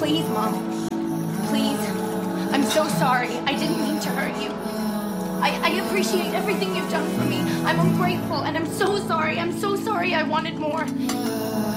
Please, Mom. Please. I'm so sorry. I didn't mean to hurt you. I appreciate everything you've done for me. I'm ungrateful, and I'm so sorry. I'm so sorry I wanted more.